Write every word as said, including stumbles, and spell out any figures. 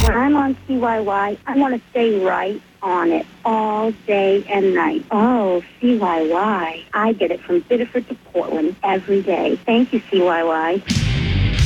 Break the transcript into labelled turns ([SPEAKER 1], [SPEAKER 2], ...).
[SPEAKER 1] When I'm on C Y Y, I want to stay right on it all day and night. Oh, C Y Y. I get it from Biddeford to Portland every day. Thank you, C Y Y.